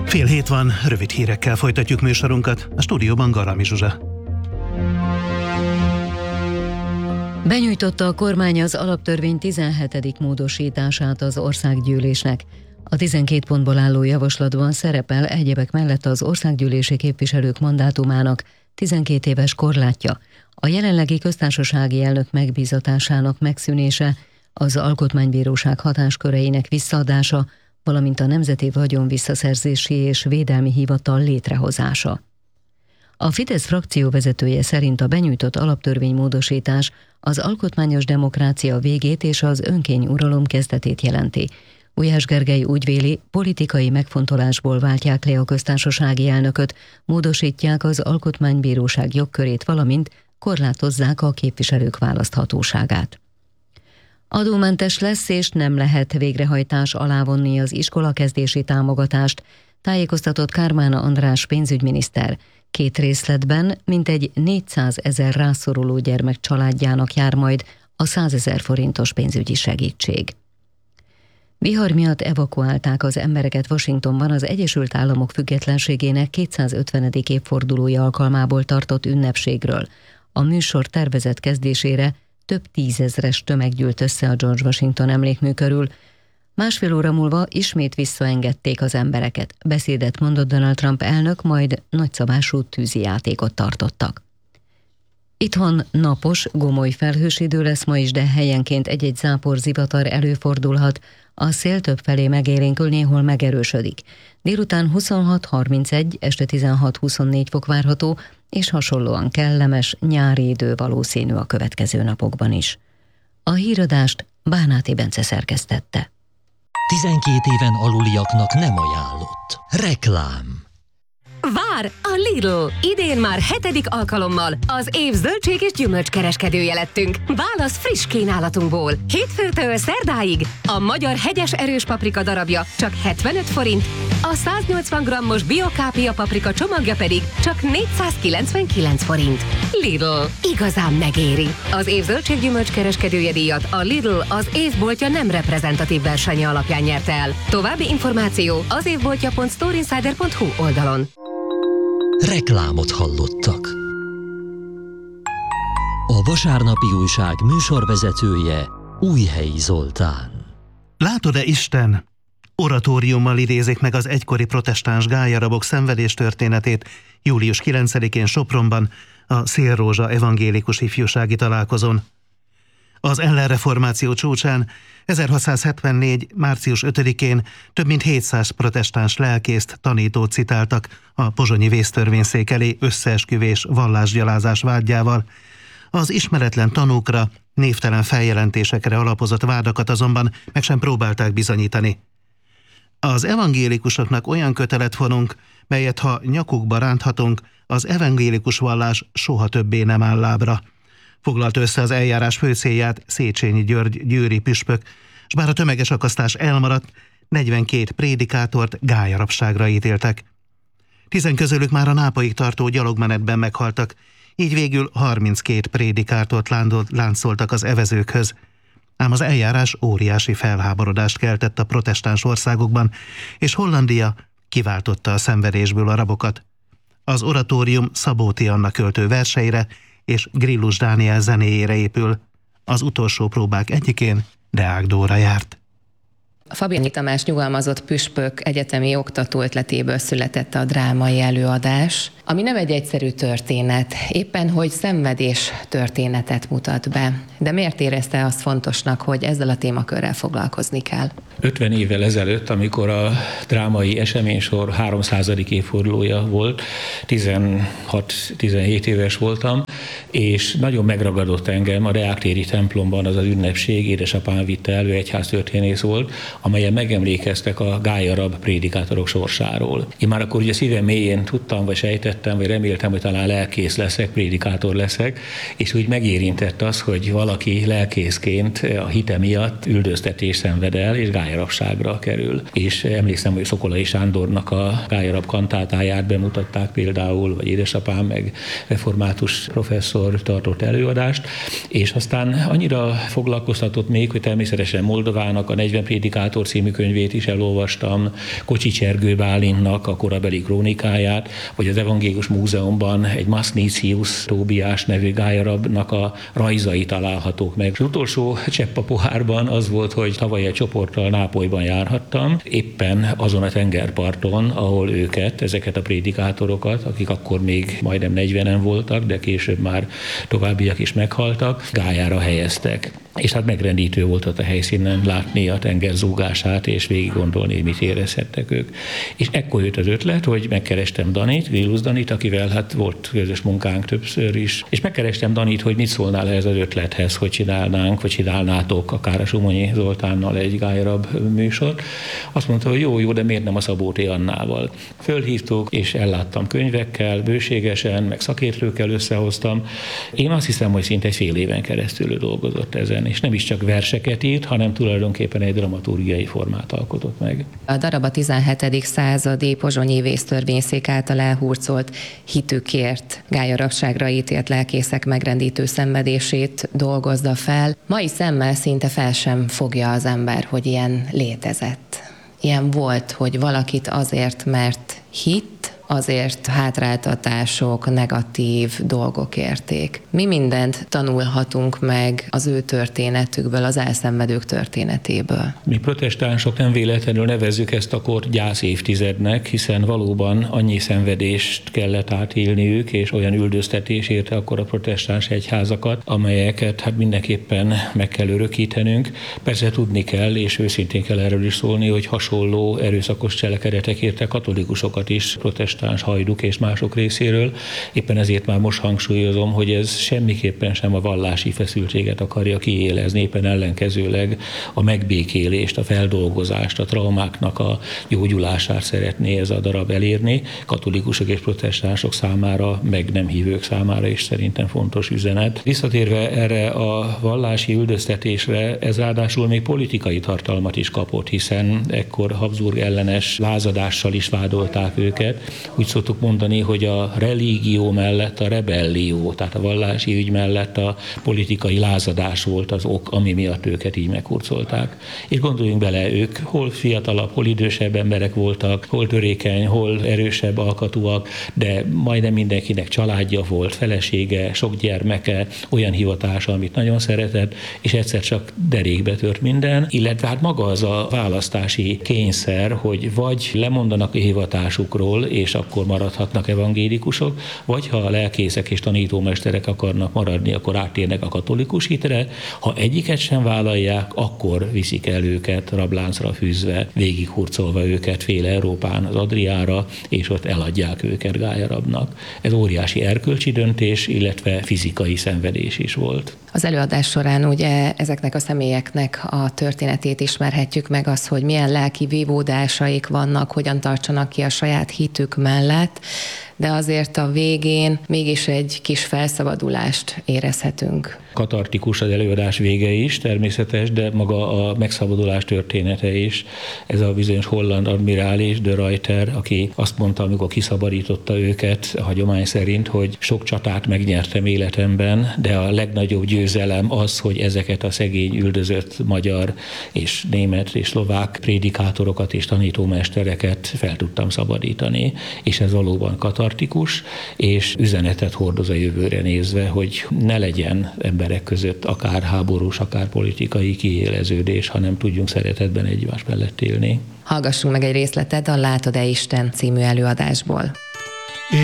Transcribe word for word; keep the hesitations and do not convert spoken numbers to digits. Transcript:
Fél hét van, rövid hírekkel folytatjuk műsorunkat. A stúdióban Garami Zsuzsa. Benyújtotta a kormány az alaptörvény tizenhetedik módosítását az országgyűlésnek. A tizenkét pontból álló javaslatban szerepel egyebek mellett az országgyűlési képviselők mandátumának tizenkét éves korlátja, a jelenlegi köztársasági elnök megbízatásának megszűnése, az alkotmánybíróság hatásköreinek visszaadása, valamint a Nemzeti Vagyon Visszaszerzési és Védelmi Hivatal létrehozása. A Fidesz frakció vezetője szerint a benyújtott alaptörvénymódosítás az alkotmányos demokrácia végét és az önkényuralom kezdetét jelenti. Gulyás Gergely úgy véli, politikai megfontolásból váltják le a köztársasági elnököt, módosítják az alkotmánybíróság jogkörét, valamint korlátozzák a képviselők választhatóságát. Adómentes lesz és nem lehet végrehajtás alá vonni az iskolakezdési támogatást, tájékoztatott Kármán András pénzügyminiszter. Két részletben mintegy négyszázezer rászoruló gyermek családjának jár majd a százezer forintos pénzügyi segítség. Vihar miatt evakuálták az embereket Washingtonban az Egyesült Államok függetlenségének kétszázötvenedik évfordulója alkalmából tartott ünnepségről. A műsor tervezett kezdésére több tízezres tömeg gyűlt össze a George Washington emlékmű körül. Másfél óra múlva ismét visszaengedték az embereket. Beszédet mondott Donald Trump elnök, majd nagyszabású tűzijátékot tartottak. Itthon napos, gomoly felhős idő lesz ma is, de helyenként egy-egy zápor, zivatar előfordulhat. A szél többfelé megélénkül, néhol megerősödik. Délután huszonhat harmincegy, este tizenhat huszonnégy fok várható, és hasonlóan kellemes, nyári idő valószínű a következő napokban is. A híradást Bánáti Bence szerkesztette. tizenkét éven aluliaknak nem ajánlott. Reklám. Vár! A Lidl! Idén már hetedik alkalommal az év zöldség és gyümölcskereskedője lettünk. Válasz friss kínálatunkból. Hétfőtől szerdáig a magyar hegyes erős paprika darabja csak hetvenöt forint, a száznyolcvan grammos biokápia paprika csomagja pedig csak négyszázkilencvenkilenc forint. Lidl. Igazán megéri. Az év zöldség gyümölcskereskedője díjat a Lidl az évboltja nem reprezentatív versenye alapján nyerte el. További információ az évboltja pont storeinsider pont hu oldalon. Reklámot hallottak. A Vasárnapi Újság műsorvezetője Újhelyi Zoltán. Látod-e Isten? Oratóriummal idézik meg az egykori protestáns gállyarabok szenvedés történetét július kilencedikén Sopronban a Szélrózsa evangélikus ifjúsági találkozón. Az ellenreformáció csúcsán ezerhatszázhetvennégy. március ötödikén több mint hétszáz protestáns lelkészt, tanítót citáltak a pozsonyi vésztörvényszék elé összeesküvés, vallásgyalázás vádjával. Az ismeretlen tanúkra, névtelen feljelentésekre alapozott vádakat azonban meg sem próbálták bizonyítani. Az evangélikusoknak olyan kötelet vonunk, melyet ha nyakukba ránthatunk, az evangélikus vallás soha többé nem áll lábra. Foglalt össze az eljárás fő célját Széchenyi György győri püspök, s bár a tömeges akasztás elmaradt, negyvenkét prédikátort gállyarabságra ítéltek. Tizen közülük már a Nápolyig tartó gyalogmenetben meghaltak, így végül harminckét prédikátort láncoltak az evezőkhöz. Ám az eljárás óriási felháborodást keltett a protestáns országokban, és Hollandia kiváltotta a szenvedésből a rabokat. Az oratórium Szabóti Anna költő verseire és Grillus Dániel zenéjére épül. Az utolsó próbák egyikén Deák Dóra járt. Fabiani Tamás nyugalmazott püspök egyetemi oktató ötletéből született a drámai előadás, ami nem egy egyszerű történet, éppen hogy szenvedés történetet mutat be. De miért érezte azt fontosnak, hogy ezzel a témakörrel foglalkozni kell? ötven évvel ezelőtt, amikor a drámai eseménysor háromszázadik évfordulója volt, tizenhat-tizenhét éves voltam, és nagyon megragadott engem a Deák-téri templomban az az ünnepség, édesapám vitte elő, egyháztörténész volt, amelyen megemlékeztek a gállyarab prédikátorok sorsáról. Én már akkor ugye szívem mélyén tudtam, vagy sejtettem, vagy reméltem, hogy talán lelkész leszek, prédikátor leszek, és úgy megérintett az, hogy valaki lelkészként a hite miatt üldöztetés szenved el, és gállyarab gályarabságra kerül. És emlékszem, hogy Szokolai Sándornak a gályarab kantátáját bemutatták például, vagy édesapám meg református professzor tartott előadást, és aztán annyira foglalkoztatott még, hogy természetesen Moldovának a negyven prédikátor című könyvét is elolvastam, Kocsics Ergő Bálintnak a korabeli krónikáját, vagy az Evangélikus Múzeumban egy Masnicius Tóbiás nevű gályarabnak a rajzai találhatók meg. Az utolsó csepp a pohárban az volt, hogy tavaly egy csoporttal Nápolyban járhattam, éppen azon a tengerparton, ahol őket, ezeket a prédikátorokat, akik akkor még majdnem negyvenen voltak, de később már továbbiak is meghaltak, gályára helyeztek. És hát megrendítő volt ott a helyszínen látni a tenger zúgását, és végig gondolni, mit érezhettek ők. És ekkor jött az ötlet, hogy megkerestem Danit, Grillusz Danit, akivel hát volt közös munkánk többször is, és megkerestem Danit, hogy mit szólnál ehhez az ötlethez, hogy csinálnánk, vagy csinálnátok akár a Somonyi Zoltánnal egy gályarab műsort. Azt mondta, hogy jó, jó, de miért nem a Szabó T. Annával. Fölhívtuk, és elláttam könyvekkel, bőségesen, meg szakértőkkel összehoztam. Én azt hiszem, hogy szinte egy fél éven keresztül dolgozott ezen, és nem is csak verseket írt, hanem tulajdonképpen egy dramaturgiai formát alkotott meg. A darab a tizenhetedik századi pozsonyi vésztörvényszék által elhurcolt hitükért, gályarabságra ítélt lelkészek megrendítő szenvedését dolgozza fel. Mai szemmel szinte fel sem fogja az ember, hogy ilyen létezett. Ilyen volt, hogy valakit azért, mert hitt, azért hátráltatások, negatív dolgok érték. Mi mindent tanulhatunk meg az ő történetükből, az elszenvedők történetéből? Mi protestánsok nem véletlenül nevezzük ezt a kort gyász évtizednek, hiszen valóban annyi szenvedést kellett átélniük, és olyan üldöztetés érte akkor a protestáns egyházakat, amelyeket hát mindenképpen meg kell örökítenünk. Persze tudni kell, és őszintén kell erről is szólni, hogy hasonló erőszakos cselekedetek érte katolikusokat is, protestáns hajduk és mások részéről. Éppen ezért már most hangsúlyozom, hogy ez semmiképpen sem a vallási feszültséget akarja kiélezni, éppen ellenkezőleg a megbékélést, a feldolgozást, a traumáknak a gyógyulását szeretné ez a darab elérni. Katolikusok és protestánsok számára, meg nem hívők számára is szerintem fontos üzenet. Visszatérve erre a vallási üldöztetésre, ez ráadásul még politikai tartalmat is kapott, hiszen ekkor Habsburg ellenes lázadással is vádolták őket. Úgy szoktuk mondani, hogy a religió mellett a rebellió, tehát a vallási ügy mellett a politikai lázadás volt az ok, ami miatt őket így meghurcolták. És gondoljunk bele, ők hol fiatalabb, hol idősebb emberek voltak, hol törékeny, hol erősebb alkatúak, de majdnem mindenkinek családja volt, felesége, sok gyermeke, olyan hivatása, amit nagyon szeretett, és egyszer csak derékbe tört minden, illetve hát maga az a választási kényszer, hogy vagy lemondanak a hivatásukról, és akkor maradhatnak evangélikusok, vagy ha a lelkészek és tanítómesterek akarnak maradni, akkor áttérnek a katolikus hitre. Ha egyiket sem vállalják, akkor viszik el őket rabláncra fűzve, végighurcolva őket fél Európán az Adriára, és ott eladják őket gályarabnak. Ez óriási erkölcsi döntés, illetve fizikai szenvedés is volt. Az előadás során ugye ezeknek a személyeknek a történetét ismerhetjük meg, az, hogy milyen lelki vívódásaik vannak, hogyan tartsanak ki a saját hitük mellett, de azért a végén mégis egy kis felszabadulást érezhetünk. Katartikus az előadás vége is, természetes, de maga a megszabadulás története is. Ez a bizonyos holland admirális, de Ruyter, aki azt mondta, amikor kiszabadította őket a hagyomány szerint, hogy sok csatát megnyertem életemben, de a legnagyobb győzelem az, hogy ezeket a szegény üldözött magyar és német és szlovák prédikátorokat és tanítómestereket fel tudtam szabadítani, és ez valóban katartikus, és üzenetet hordoz a jövőre nézve, hogy ne legyen emberek között akár háborús, akár politikai kiéleződés, hanem tudjunk szeretetben egymás mellett élni. Hallgassunk meg egy részletet a Látod-e Isten című előadásból.